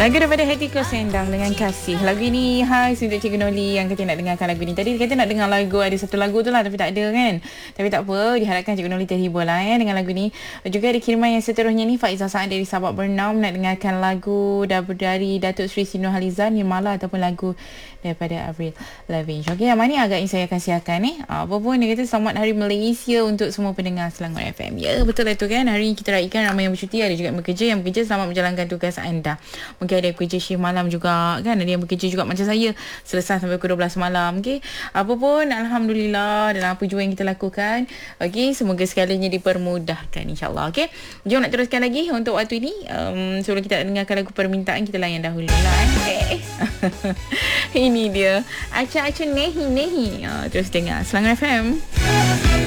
Lagu daripada Hetty Koes Endang dengan Kasih. Lagu ini khas untuk Cikgu Noli yang kata nak dengarkan lagu ni. Tadi dia kata nak dengar lagu, ada satu lagu tu lah tapi tak ada kan. Tapi tak apa, diharapkan Cikgu Noli terhibur lah dengan lagu ni. Juga ada kiriman yang seterusnya ni, Faizah Saad dari Sabak Bernam nak dengarkan lagu dari Datuk Seri Siti Nurhaliza, Nirmala ataupun lagu daripada Avril Lavigne. Okey, yang mana agaknya saya akan siarkan ni. Apa pun dia kata selamat Hari Malaysia untuk semua pendengar Selangor FM. Ya, betul lah tu kan. Hari ini kita raikan ramai yang bercuti, ada juga yang bekerja. Yang bekerja selamat menjalankan tugas anda. Mungkin ada yang bekerja shift malam juga kan, ada yang bekerja juga macam saya selesai sampai pukul 12 malam. Okey, apa pun alhamdulillah dalam apa jua yang kita lakukan. Okey, semoga segalanya dipermudahkan insya-Allah. Okey, jom nak teruskan lagi untuk waktu ini. Sebelum kita dengarkan lagu permintaan, kita layan dahulu lah. Ini dia Aca-aca nehi. Terus dengar Selangor FM.